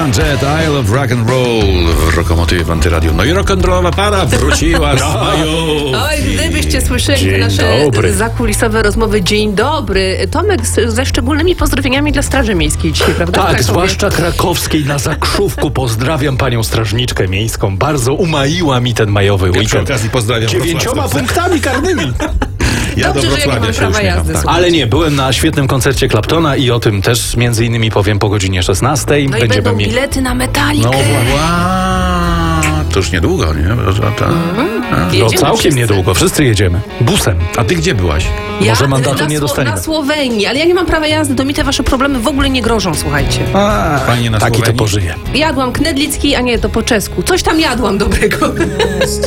Jet, Isle of Rock and Roll w Lokomotywie w Antyradio. No i rock'n'rollowa para wróciła z maju. Oj, gdybyście słyszeli te Dzień nasze dobry. zakulisowe rozmowy. Dzień dobry. Tomek ze szczególnymi pozdrowieniami dla Straży Miejskiej dzisiaj, prawda? Tak, Krakowie. zwłaszcza krakowskiej na Zakrzówku. Pozdrawiam panią strażniczkę miejską. Bardzo umaiła mi ten majowy Ja przy weekend. okazji pozdrawiam 9 Wrocław. punktami karnymi. Ja do Dobrze, że ja nie Wrocławia mam się prawa uśmiecham. jazdy, Tak. słuchaj. Ale nie, byłem na świetnym koncercie Claptona i o tym też między innymi powiem po godzinie 16. No i będą bilety na Metalikę. No właśnie. Wow, to już niedługo, nie? No Jedziemy całkiem wszyscy. niedługo, wszyscy jedziemy. Busem. A ty gdzie byłaś? Może mandatu nie dostaniemy. Na Słowenii, ale ja nie mam prawa jazdy, to mi te wasze problemy w ogóle nie grożą, słuchajcie. Fajnie na Taki to Słowenii? pożyje. Jadłam knedlicki, a nie, to po czesku. Coś tam jadłam dobrego.